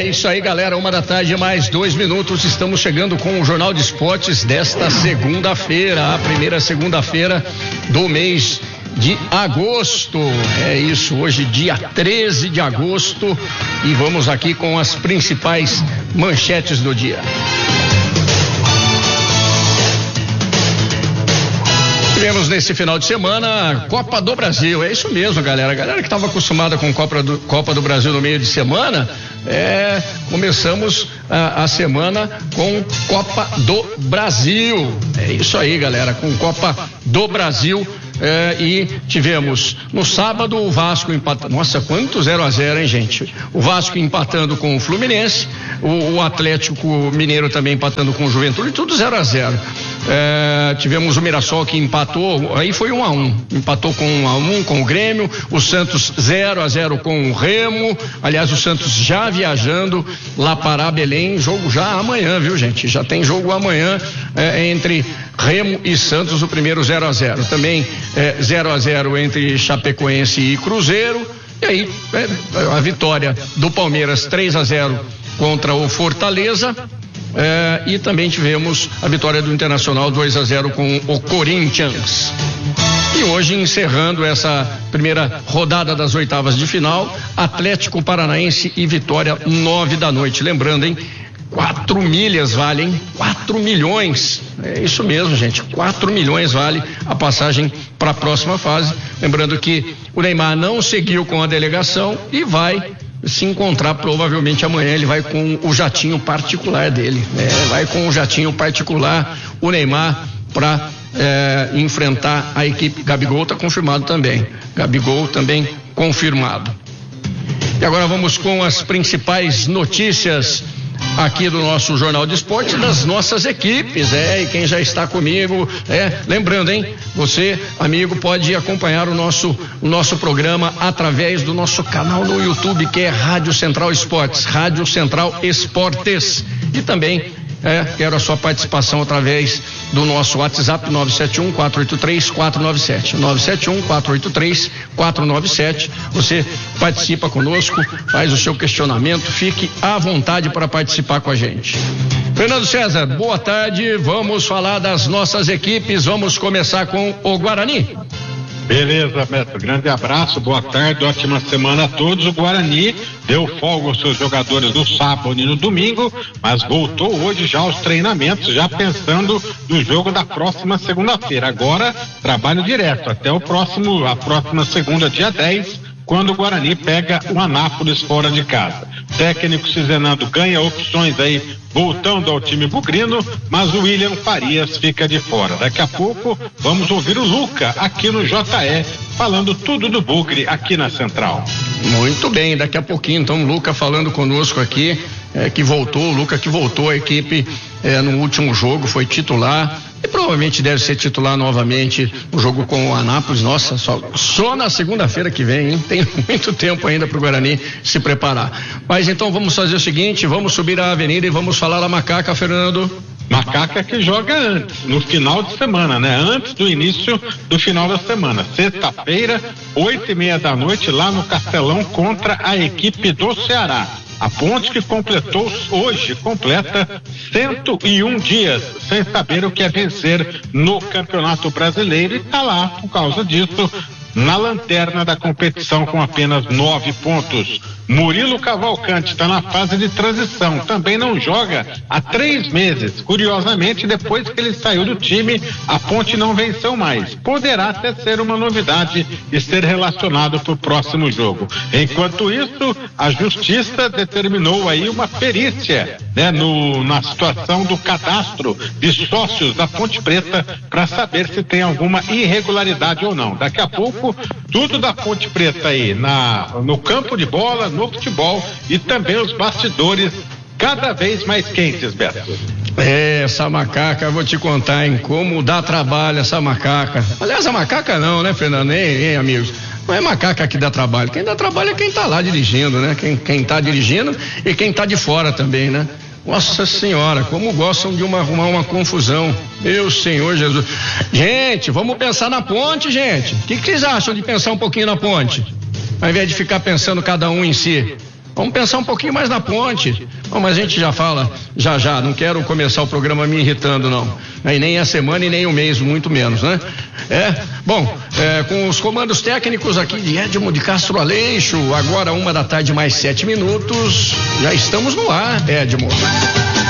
isso aí, galera, 1h mais 2 minutos, estamos chegando com o Jornal de Esportes desta segunda-feira, a primeira segunda-feira do mês de agosto. É isso, hoje dia 13 de agosto, e vamos aqui com as principais manchetes do dia. Tivemos nesse final de semana Copa do Brasil, é isso mesmo, galera. A galera que estava acostumada com Copa do Brasil no meio de semana, começamos a semana com Copa do Brasil. É isso aí, galera, com Copa do Brasil. E tivemos no sábado o Vasco empatando. Nossa, quanto 0-0, hein, gente? O Vasco empatando com o Fluminense, o Atlético Mineiro também empatando com o Juventude, tudo 0-0. Tivemos o Mirassol que empatou, aí foi 1-1, empatou com 1-1 com o Grêmio, o Santos 0-0 com o Remo. Aliás, o Santos já viajando lá para Belém, jogo já amanhã, viu, gente? Já tem jogo amanhã entre Remo e Santos, o primeiro 0-0. Também 0-0 entre Chapecoense e Cruzeiro. E aí a vitória do Palmeiras 3-0 contra o Fortaleza. E também tivemos a vitória do Internacional 2-0 com o Corinthians. E hoje, encerrando essa primeira rodada das oitavas de final, Atlético Paranaense e Vitória, 9 da noite. Lembrando, hein? 4 milhas valem 4 milhões. É isso mesmo, gente. 4 milhões vale a passagem para a próxima fase. Lembrando que o Neymar não seguiu com a delegação e vai se encontrar provavelmente amanhã. Ele vai com o jatinho particular dele. Vai com o jatinho particular o Neymar para enfrentar a equipe. Gabigol está confirmado também. Gabigol também confirmado. E agora vamos com as principais notícias aqui do nosso Jornal de Esporte, das nossas equipes, e quem já está comigo, lembrando, hein, você, amigo, pode acompanhar o nosso programa através do nosso canal no YouTube, que é Rádio Central Esportes, Rádio Central Esportes, e também quero a sua participação através do nosso WhatsApp 971-483-497, 971-483-497. Você participa conosco, faz o seu questionamento, fique à vontade para participar com a gente. Fernando César, boa tarde, vamos falar das nossas equipes, vamos começar com o Guarani. Beleza, Beto, grande abraço, boa tarde, ótima semana a todos. O Guarani deu folga aos seus jogadores no sábado e no domingo, mas voltou hoje já aos treinamentos, já pensando no jogo da próxima segunda-feira. Agora, trabalho direto até a próxima segunda, dia 10, quando o Guarani pega o Anápolis fora de casa. Técnico Cizenando ganha opções aí, voltando ao time bugrino, mas o William Farias fica de fora. Daqui a pouco vamos ouvir o Luca aqui no JE, falando tudo do Bugre aqui na Central. Muito bem, daqui a pouquinho então o Luca falando conosco aqui, o Luca que voltou à equipe no último jogo, foi titular e provavelmente deve ser titular novamente no jogo com o Anápolis. Nossa, só na segunda-feira que vem, hein? Tem muito tempo ainda pro Guarani se preparar. Mas então vamos fazer o seguinte, vamos subir a avenida e vamos falar da Macaca, Fernando. Macaca que joga antes, no final de semana, né? Antes do início do final da semana. Sexta-feira, 8:30 da noite, lá no Castelão, contra a equipe do Ceará. A Ponte, que completou hoje, completa 101 dias sem saber o que é vencer no Campeonato Brasileiro, e está lá, por causa disso, na lanterna da competição com apenas 9 pontos. Murilo Cavalcante está na fase de transição, também não joga há 3 meses. Curiosamente, depois que ele saiu do time, a Ponte não venceu mais. Poderá até ser uma novidade e ser relacionado para o próximo jogo. Enquanto isso, a Justiça determinou aí uma perícia, na situação do cadastro de sócios da Ponte Preta, para saber se tem alguma irregularidade ou não. Daqui a pouco, tudo da Ponte Preta aí no campo de bola, no futebol, e também os bastidores cada vez mais quentes, Beto. Essa Macaca, eu vou te contar, hein, como dá trabalho essa Macaca. Aliás, a Macaca não, né, Fernando? Hein, amigos? Não é Macaca que dá trabalho. Quem dá trabalho é quem tá lá dirigindo, né? Quem tá dirigindo e quem tá de fora também, né? Nossa Senhora, como gostam de arrumar uma confusão. Meu Senhor Jesus. Gente, vamos pensar na Ponte, gente. O que vocês acham de pensar um pouquinho na Ponte? Ao invés de ficar pensando cada um em si. Vamos pensar um pouquinho mais na ponte. Bom, mas a gente já fala, já, não quero começar o programa me irritando, não. E nem a semana e nem o mês, muito menos, né? Com os comandos técnicos aqui de Edmo de Castro Aleixo, agora 1h da tarde mais 7 minutos, já estamos no ar, Edmo.